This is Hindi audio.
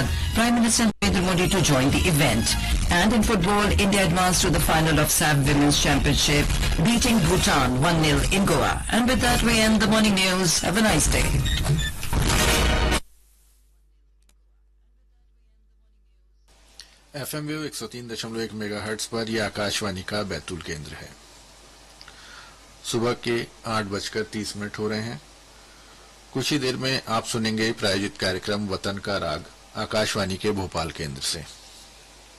Ahmedabad, Prime Minister Narendra Modi to join the event. And in football, India advanced to the final of SAF Women's Championship, beating Bhutan 1-0 in Goa. And with that, we end the morning news. Have a nice day. FM wave 103.1 megahertz पर यह आकाशवाणी का बैतूल केंद्र है। सुबह के 8:30 हो रहे हैं। कुछ ही देर में आप सुनेंगे प्रायोजित कार्यक्रम वतन का राग आकाशवाणी के भोपाल केंद्र से।